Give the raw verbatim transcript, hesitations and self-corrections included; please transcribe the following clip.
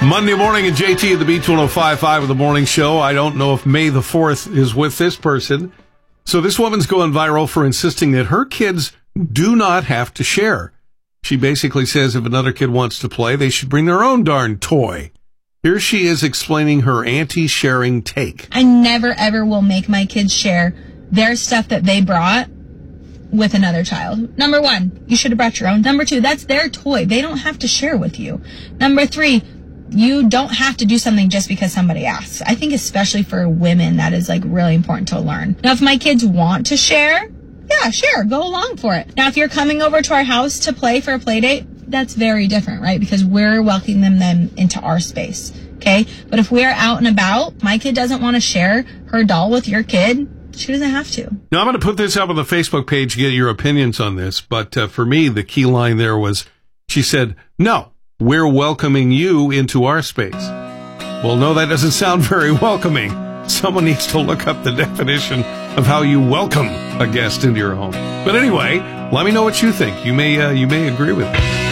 Monday morning at J T at the Beach one oh five point five of the morning show. I don't know if May the fourth is with this person. So this woman's going viral for insisting that her kids do not have to share. She basically says if another kid wants to play, they should bring their own darn toy. Here she is explaining her anti-sharing take. I never, ever will make my kids share their stuff that they brought with another child. Number one, you should have brought your own. Number two, that's their toy. They don't have to share with you. Number three, you don't have to do something just because somebody asks. I think especially for women, that is like really important to learn. Now, if my kids want to share, yeah, share, go along for it. Now, if you're coming over to our house to play for a play date, that's very different, right? Because we're welcoming them into our space, okay? But if we're out and about, my kid doesn't want to share her doll with your kid, she doesn't have to. Now, I'm going to put this up on the Facebook page to get your opinions on this. But uh, for me, the key line there was, she said, no, we're welcoming you into our space. Well, no, that doesn't sound very welcoming. Someone needs to look up the definition of how you welcome a guest into your home. But anyway, let me know what you think. You may, uh, you may agree with me.